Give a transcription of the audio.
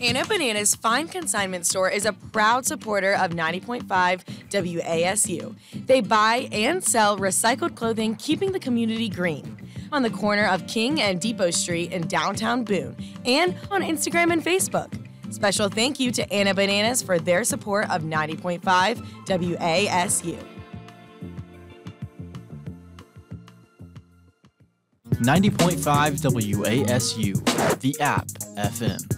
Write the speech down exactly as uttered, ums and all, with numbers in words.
Anna Bananas Fine Consignment Store is a proud supporter of ninety point five W A S U. They buy and sell recycled clothing, keeping the community green. On the corner of King and Depot Street in downtown Boone, and on Instagram and Facebook. Special thank you to Anna Bananas for their support of ninety point five W A S U. ninety point five W A S U, the app F M.